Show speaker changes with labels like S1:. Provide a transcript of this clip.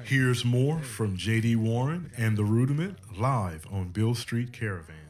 S1: Here's more from J.D. Warren and The Rudiment live on Bill Street Caravan.